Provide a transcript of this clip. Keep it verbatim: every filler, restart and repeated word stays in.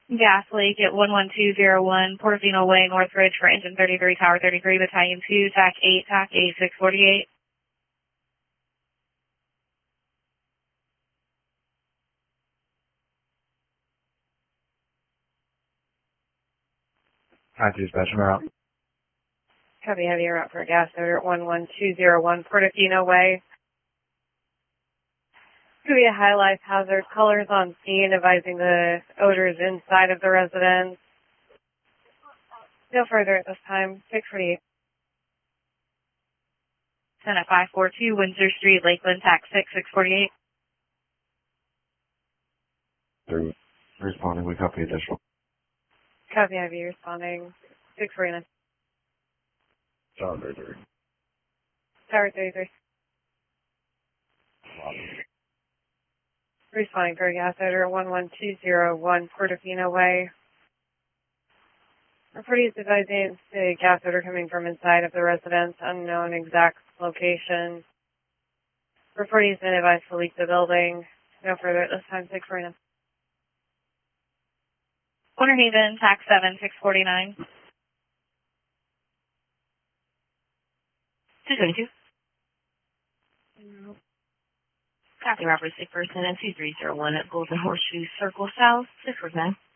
Gas leak at one one two zero one Portofino Way, Northridge for engine thirty-three, tower thirty-three, battalion two, T A C eight, T A C eighty-six forty-eight. Hi, dispatch, we're out. Copy, heavy route for gas odor at one one two zero one Portofino Way. Could be a high life hazard. Colors on scene advising the odors inside of the residence. No further at this time. six forty-eight. Senate five four two Windsor Street, Lakeland, T A C six, six forty-eight. Three. Responding, we copy additional. Copy, heavy responding. six forty-nine. Tower thirty-three. Tower thirty-three. Responding for gas odor at one one two zero one Portofino Way. Report is advising the gas odor coming from inside of the residence, unknown exact location. Report has been advised to leave the building. No further at this time. six forty-nine. Winter Haven, T A C seven, six forty-nine. two twenty-two. No. Copy, Robert, sick person at two three zero one at Golden Horseshoe Circle South, six forty-nine.